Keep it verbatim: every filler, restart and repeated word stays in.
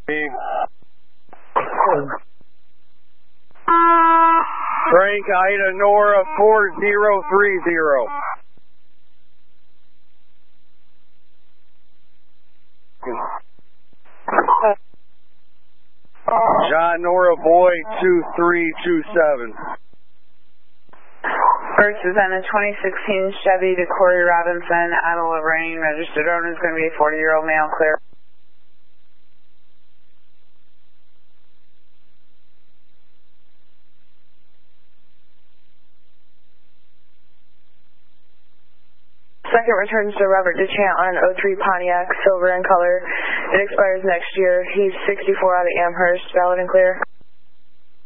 Frank Ida Nora four zero three zero. John Nora Boy two three two seven. First is on a twenty sixteen Chevy to Corey Robinson, out of Lorraine. Registered owner is going to be a forty-year-old male, clear. Second returns to Robert DeChant on an oh three Pontiac, silver in color. It expires next year. He's sixty-four out of Amherst, valid and clear.